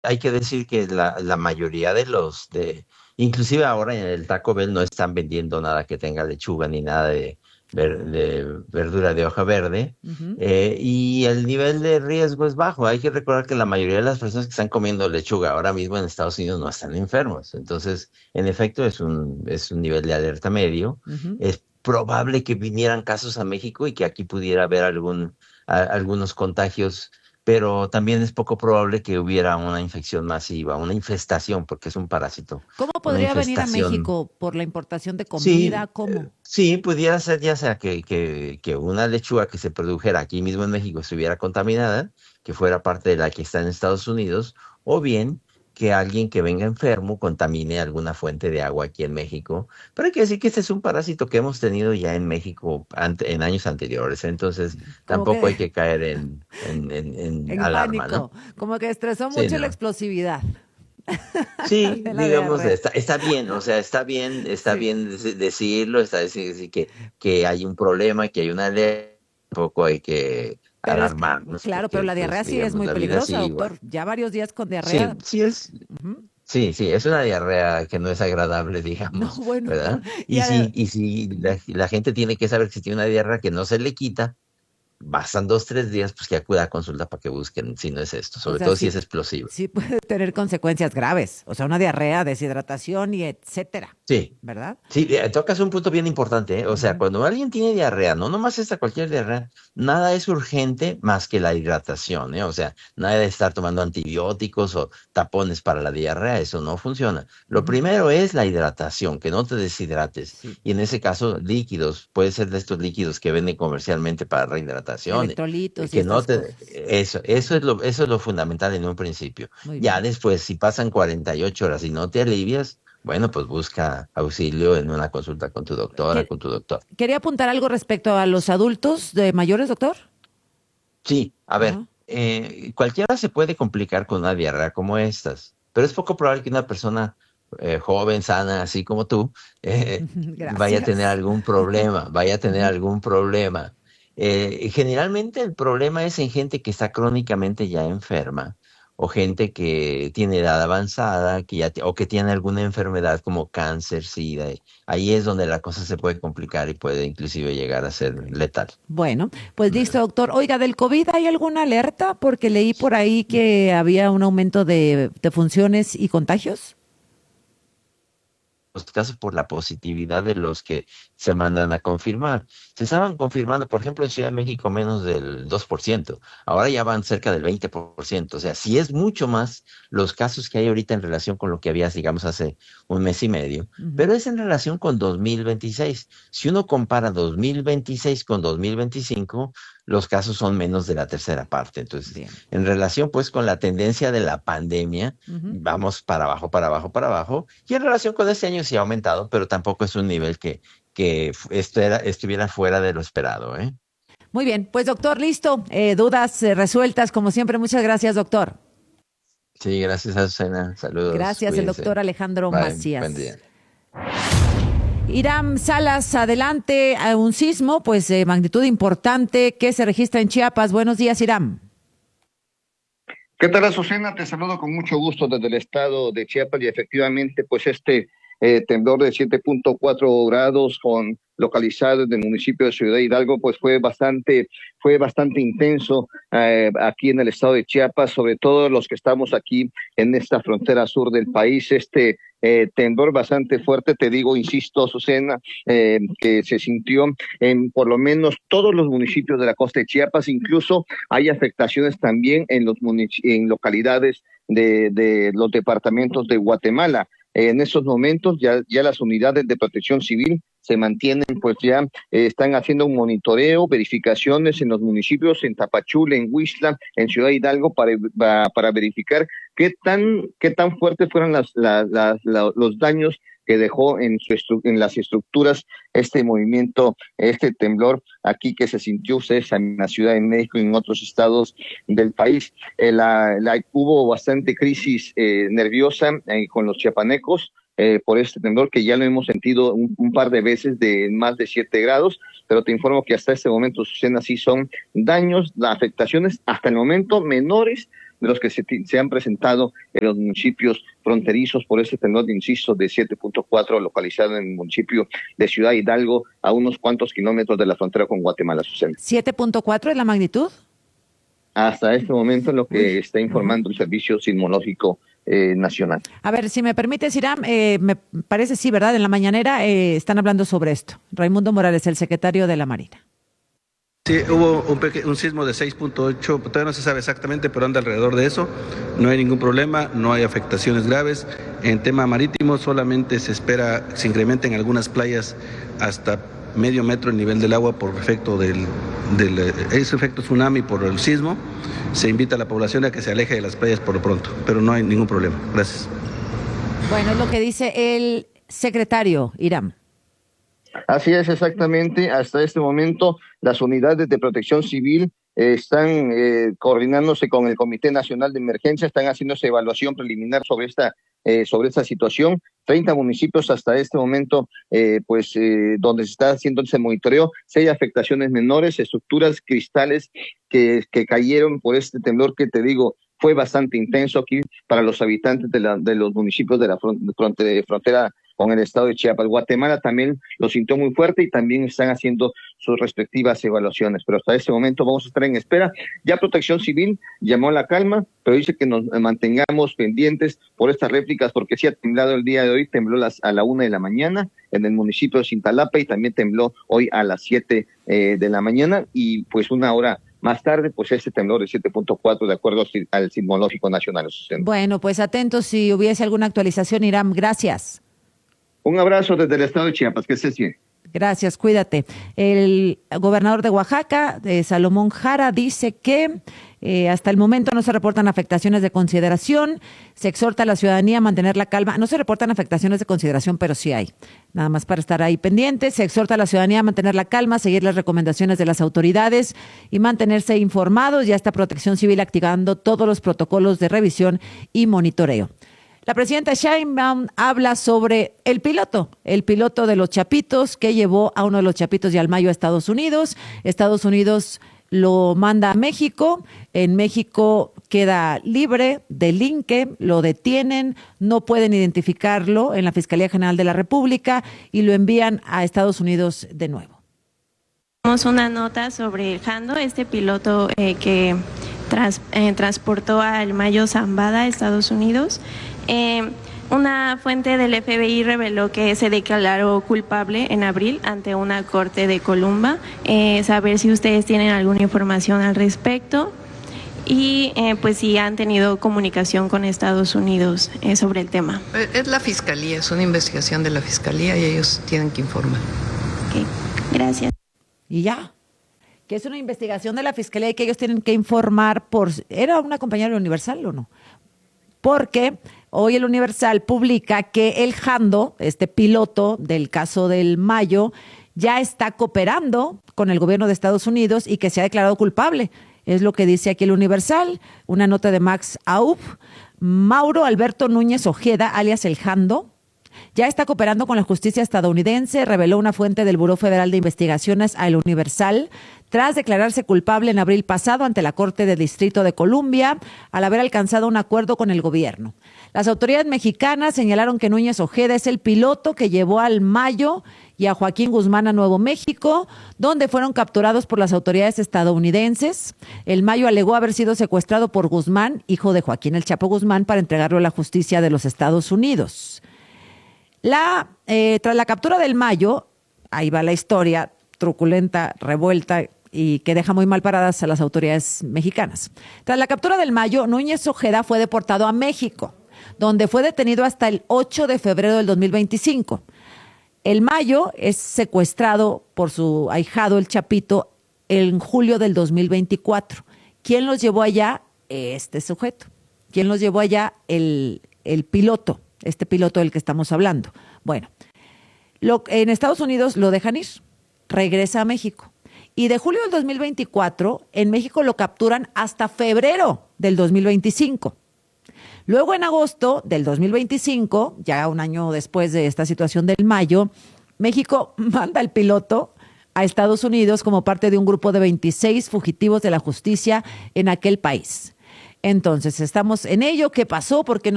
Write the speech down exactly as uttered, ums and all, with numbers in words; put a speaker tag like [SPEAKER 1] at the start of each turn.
[SPEAKER 1] hay que decir que la, la mayoría de los, de, inclusive ahora en el Taco Bell no están vendiendo nada que tenga lechuga ni nada de, ver- de verdura de hoja verde,
[SPEAKER 2] Ujú.
[SPEAKER 1] eh, y el nivel de riesgo es bajo. Hay que recordar que la mayoría de las personas que están comiendo lechuga ahora mismo en Estados Unidos no están enfermos. Entonces, en efecto, es un, es un nivel de alerta medio.
[SPEAKER 2] Ujú.
[SPEAKER 1] Es probable que vinieran casos a México y que aquí pudiera haber algún, a- algunos contagios, pero también es poco probable que hubiera una infección masiva, una infestación, porque es un parásito,
[SPEAKER 2] ¿Cómo
[SPEAKER 1] una
[SPEAKER 2] podría venir a
[SPEAKER 1] infestación.
[SPEAKER 2] México por la importación de comida?
[SPEAKER 1] Sí,
[SPEAKER 2] ¿Cómo?
[SPEAKER 1] sí, pudiera ser ya sea que, que, que una lechuga que se produjera aquí mismo en México estuviera contaminada, que fuera parte de la que está en Estados Unidos, o bien que alguien que venga enfermo contamine alguna fuente de agua aquí en México. Pero hay que decir que este es un parásito que hemos tenido ya en México ante- en años anteriores, entonces
[SPEAKER 2] Como
[SPEAKER 1] tampoco
[SPEAKER 2] que
[SPEAKER 1] hay que caer en, en, en, en
[SPEAKER 2] en
[SPEAKER 1] alarma, ¿no?
[SPEAKER 2] pánico, como que estresó
[SPEAKER 1] Sí,
[SPEAKER 2] mucho la
[SPEAKER 1] no.
[SPEAKER 2] explosividad
[SPEAKER 1] Sí,
[SPEAKER 2] de la
[SPEAKER 1] digamos,
[SPEAKER 2] diarrea.
[SPEAKER 1] está, está bien, o sea, está bien, está
[SPEAKER 2] Sí,
[SPEAKER 1] bien dec- decirlo, está decir que, que hay un problema, que hay una ley, tampoco hay que
[SPEAKER 2] pero es,
[SPEAKER 1] alarmarnos,
[SPEAKER 2] claro, pero
[SPEAKER 1] porque,
[SPEAKER 2] la
[SPEAKER 1] pues,
[SPEAKER 2] diarrea sí es
[SPEAKER 1] digamos,
[SPEAKER 2] muy
[SPEAKER 1] la vida
[SPEAKER 2] peligrosa,
[SPEAKER 1] sigue igual.
[SPEAKER 2] doctor. Ya varios días con
[SPEAKER 1] Sí,
[SPEAKER 2] diarrea.
[SPEAKER 1] sí es,
[SPEAKER 2] Ujú.
[SPEAKER 1] sí, sí, es una diarrea que no es agradable,
[SPEAKER 2] No,
[SPEAKER 1] digamos,
[SPEAKER 2] bueno,
[SPEAKER 1] ¿verdad?
[SPEAKER 2] y
[SPEAKER 1] Y
[SPEAKER 2] ade-
[SPEAKER 1] si, y si la, la gente tiene que saber que si tiene una diarrea que no se le quita, bastan dos, tres días, pues que acuda a consulta para que busquen si no es esto,
[SPEAKER 2] o
[SPEAKER 1] sobre
[SPEAKER 2] sea,
[SPEAKER 1] todo si
[SPEAKER 2] sí,
[SPEAKER 1] es explosivo.
[SPEAKER 2] sí puede tener consecuencias graves. O sea, una diarrea, deshidratación y etcétera,
[SPEAKER 1] Sí.
[SPEAKER 2] ¿verdad?
[SPEAKER 1] Sí, eh, tocas un punto bien importante, ¿eh? O sea,
[SPEAKER 2] Ujú.
[SPEAKER 1] cuando alguien tiene diarrea, no nomás esta cualquier diarrea, nada es urgente más que la hidratación, ¿eh? O sea, nada de estar tomando antibióticos o tapones para la diarrea, eso no funciona. Lo
[SPEAKER 2] Ujú.
[SPEAKER 1] primero es la hidratación, que no te deshidrates.
[SPEAKER 2] Sí,
[SPEAKER 1] Y en ese caso, líquidos, puede ser de estos líquidos que venden comercialmente para rehidratación, eh,
[SPEAKER 2] electrolitos y
[SPEAKER 1] que no
[SPEAKER 2] estas
[SPEAKER 1] te,
[SPEAKER 2] cosas.
[SPEAKER 1] eso, eso es
[SPEAKER 2] Ujú.
[SPEAKER 1] lo, eso es lo fundamental en un principio.
[SPEAKER 2] Muy
[SPEAKER 1] Ya
[SPEAKER 2] bien.
[SPEAKER 1] después, si pasan cuarenta y ocho horas y no te alivias, bueno, pues busca auxilio en una consulta con tu doctora,
[SPEAKER 2] Que-
[SPEAKER 1] con tu doctor.
[SPEAKER 2] Quería apuntar algo respecto a los adultos de mayores, doctor.
[SPEAKER 1] Sí, a ver,
[SPEAKER 2] Ajá.
[SPEAKER 1] eh, cualquiera se puede complicar con una diarrea como estas, pero es poco probable que una persona eh, joven, sana, así como tú, eh, vaya a tener
[SPEAKER 2] Gracias.
[SPEAKER 1] algún problema, vaya a tener
[SPEAKER 2] Ujú.
[SPEAKER 1] algún problema. Eh, generalmente el problema es en gente que está crónicamente ya enferma o gente que tiene edad avanzada que ya, ti- o que tiene alguna enfermedad como cáncer, sida. Ahí es donde la cosa se puede complicar y puede inclusive llegar a ser
[SPEAKER 2] Ok.
[SPEAKER 1] letal.
[SPEAKER 2] Bueno, pues listo,
[SPEAKER 1] ¿Verdad?
[SPEAKER 2] doctor. Oiga, ¿del COVID hay alguna alerta? Porque leí por ahí que había un aumento de, de funciones y contagios.
[SPEAKER 1] Los casos por la positividad de los que se mandan a confirmar. Se estaban confirmando, por ejemplo, en Ciudad de México menos del dos por ciento. Ahora ya van cerca del veinte por ciento. O sea, sí es mucho más los casos que hay ahorita en relación con lo que había, digamos, hace un mes y medio,
[SPEAKER 2] Ujú.
[SPEAKER 1] pero es en relación con dos mil veintiséis. Si uno compara dos mil veintiséis con dos mil veinticinco, los casos son menos de la tercera parte. Entonces,
[SPEAKER 2] Bien.
[SPEAKER 1] en relación pues con la tendencia de la pandemia,
[SPEAKER 2] Ujú.
[SPEAKER 1] vamos para abajo, para abajo, para abajo. Y en relación con este año sí ha aumentado, pero tampoco es un nivel que, que fu- esto era- estuviera fuera de lo esperado, ¿eh?
[SPEAKER 2] Muy bien, pues doctor, listo. Eh, dudas eh, resueltas, como siempre. Muchas gracias, doctor.
[SPEAKER 1] Sí, gracias, Azucena. Saludos,
[SPEAKER 2] Gracias, el doctor
[SPEAKER 1] cuídense.
[SPEAKER 2] Alejandro
[SPEAKER 1] Bye, buen
[SPEAKER 2] Macías.
[SPEAKER 1] día.
[SPEAKER 2] Irán Salas, adelante a un sismo, pues de magnitud importante que se registra en Chiapas. Buenos días, Irán.
[SPEAKER 3] ¿Qué tal, Azucena? Te saludo con mucho gusto desde el estado de Chiapas y efectivamente, pues este eh, temblor de siete punto cuatro grados con localizado en el municipio de Ciudad Hidalgo, pues fue bastante, fue bastante intenso eh, aquí en el estado de Chiapas, sobre todo los que estamos aquí en esta frontera sur del país. Este eh, temblor bastante fuerte, te digo, insisto, Azucena, eh, que se sintió en por lo menos todos los municipios de la costa de Chiapas, incluso hay afectaciones también en los munic- en localidades de, de los departamentos de Guatemala. Eh, en estos momentos ya, ya las unidades de protección civil se mantienen, pues ya eh, están haciendo un monitoreo, verificaciones en los municipios, en Tapachula, en Huixla, en Ciudad Hidalgo, para, para, para verificar qué tan, qué tan fuertes fueron las, las, las, la- los daños que dejó en, su estru- en las estructuras este movimiento, este temblor aquí que se sintió ustedes en la Ciudad de México y en otros estados del país. Eh, la, la, hubo bastante crisis eh, nerviosa eh, con los chiapanecos eh, por este temblor que ya lo hemos sentido un, un, par de veces de más de siete grados, pero te informo que hasta este momento, Susana, sí son daños, afectaciones hasta el momento menores de los que se, se han presentado en los municipios fronterizos por este temblor, insisto, de siete punto cuatro localizado en el municipio de Ciudad Hidalgo, a unos cuantos kilómetros de la frontera con Guatemala. Susana.
[SPEAKER 2] ¿siete punto cuatro es la magnitud?
[SPEAKER 3] Hasta este momento, lo que está informando el Servicio Sismológico eh, Nacional.
[SPEAKER 2] A ver, si me permites, Iram, eh, me parece sí, ¿verdad? En la mañanera eh, están hablando sobre esto. Raimundo Morales, el secretario de la Marina.
[SPEAKER 4] Sí, hubo un, peque- un sismo de seis punto ocho, todavía no se sabe exactamente, pero anda alrededor de eso. No hay ningún problema, no hay afectaciones graves. En tema marítimo solamente se espera que se incrementen algunas playas hasta medio metro el nivel del agua por efecto del, del ese efecto tsunami por el sismo. Se invita a la población a que se aleje de las playas por lo pronto, pero no hay ningún problema. Gracias.
[SPEAKER 2] Bueno, es lo que dice el secretario, Iram.
[SPEAKER 3] Así es, exactamente. Hasta este momento, las unidades de protección civil eh, están eh, coordinándose con el Comité Nacional de Emergencia, están haciendo esa evaluación preliminar sobre esta eh, sobre esta situación. treinta municipios hasta este momento, eh, pues eh, donde se está haciendo ese monitoreo. Si hay afectaciones menores, estructuras cristales que, que cayeron por este temblor que te digo fue bastante intenso aquí para los habitantes de, la, de los municipios de la frontera, frontera con el estado de Chiapas. Guatemala también lo sintió muy fuerte y también están haciendo sus respectivas evaluaciones, pero hasta este momento vamos a estar en espera. Ya Protección Civil llamó a la calma, pero dice que nos mantengamos pendientes por estas réplicas, porque sí ha temblado el día de hoy, tembló las, a la una de la mañana en el municipio de Cintalapa y también tembló hoy a las siete eh, de la mañana y pues una hora más tarde, pues este temblor de siete punto cuatro de acuerdo al Sismológico Nacional.
[SPEAKER 2] Bueno, pues atentos si hubiese alguna actualización, Iram. Gracias.
[SPEAKER 3] Un abrazo desde el estado de Chiapas, que estés bien.
[SPEAKER 2] Gracias, cuídate. El gobernador de Oaxaca, de Salomón Jara, dice que eh, hasta el momento no se reportan afectaciones de consideración. Se exhorta a la ciudadanía a mantener la calma. No se reportan afectaciones de consideración, pero sí hay. Nada más para estar ahí pendientes. Se exhorta a la ciudadanía a mantener la calma, seguir las recomendaciones de las autoridades y mantenerse informados. Ya está Protección Civil activando todos los protocolos de revisión y monitoreo. La presidenta Sheinbaum habla sobre el piloto, el piloto de los Chapitos que llevó a uno de los Chapitos de Almayo a Estados Unidos. Estados Unidos lo manda a México. En México queda libre, delinque, lo detienen, no pueden identificarlo en la Fiscalía General de la República y lo envían a Estados Unidos de nuevo.
[SPEAKER 5] Tenemos una nota sobre el Jando, este piloto eh, que trans, eh, transportó a Almayo Zambada a Estados Unidos. Eh, una fuente del F B I reveló que se declaró culpable en abril ante una corte de Columba. Eh, saber si ustedes tienen alguna información al respecto y eh, pues si han tenido comunicación con Estados Unidos eh, sobre el tema.
[SPEAKER 6] Es la fiscalía, es una investigación de la fiscalía y ellos tienen que informar.
[SPEAKER 5] Okay, gracias.
[SPEAKER 2] Y ya, que es una investigación de la fiscalía y que ellos tienen que informar por... ¿Era una compañía del Universal o no? Porque hoy el Universal publica que el Jando, este piloto del caso del Mayo, ya está cooperando con el gobierno de Estados Unidos y que se ha declarado culpable. Es lo que dice aquí el Universal, una nota de Max Aub. Mauro Alberto Núñez Ojeda, alias el Jando, ya está cooperando con la justicia estadounidense, reveló una fuente del Buró Federal de Investigaciones a El Universal, tras declararse culpable en abril pasado ante la Corte de Distrito de Columbia, al haber alcanzado un acuerdo con el gobierno. Las autoridades mexicanas señalaron que Núñez Ojeda es el piloto que llevó al Mayo y a Joaquín Guzmán a Nuevo México, donde fueron capturados por las autoridades estadounidenses. El Mayo alegó haber sido secuestrado por Guzmán, hijo de Joaquín El Chapo Guzmán, para entregarlo a la justicia de los Estados Unidos. La, eh, tras la captura del Mayo, ahí va la historia truculenta, revuelta y que deja muy mal paradas a las autoridades mexicanas. Tras la captura del Mayo, Núñez Ojeda fue deportado a México, donde fue detenido hasta el ocho de febrero del dos mil veinticinco. El Mayo es secuestrado por su ahijado, el Chapito, en julio del dos mil veinticuatro. ¿Quién los llevó allá? Este sujeto. ¿Quién los llevó allá? El, el piloto. Este piloto del que estamos hablando. Bueno, lo, en Estados Unidos lo dejan ir, regresa a México. Y de julio del dos mil veinticuatro, en México lo capturan hasta febrero del dos mil veinticinco. Luego, en agosto del dos mil veinticinco, ya un año después de esta situación del Mayo, México manda al piloto a Estados Unidos como parte de un grupo de veintiséis fugitivos de la justicia en aquel país. Entonces, estamos en ello. ¿Qué pasó? ¿Por qué no